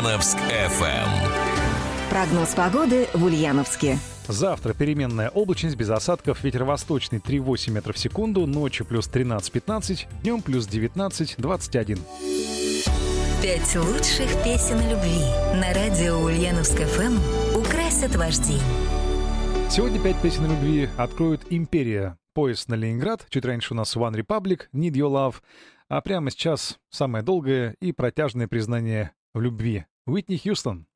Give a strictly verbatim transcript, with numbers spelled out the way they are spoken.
Ульяновск эф эм. Прогноз погоды в Ульяновске. Завтра переменная облачность без осадков, ветер восточный три целых восемь десятых метров в секунду, ночью плюс тринадцать пятнадцать, днем плюс девятнадцать двадцать один. Пять лучших песен о любви на радио Ульяновск эф эм украсят ваш день. Сегодня пять песен о любви откроют «Империя». Поезд на Ленинград. Чуть раньше у нас One Republic, Need Your Love. А прямо сейчас самое долгое и протяжное признание в любви. Уитни Хьюстон.